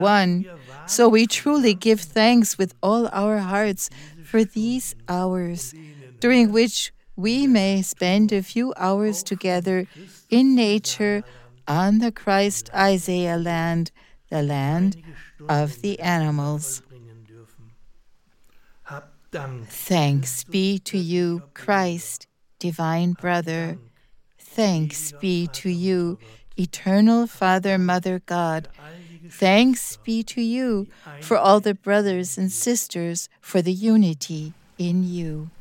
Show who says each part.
Speaker 1: one. So we truly give thanks with all our hearts for these hours, during which we may spend a few hours together in nature on the Christ Isaiah land, the land of the animals. Thanks be to you, Christ, divine brother. Thanks be to you, eternal Father, Mother, God. Thanks be to you for all the brothers and sisters, for the unity in you.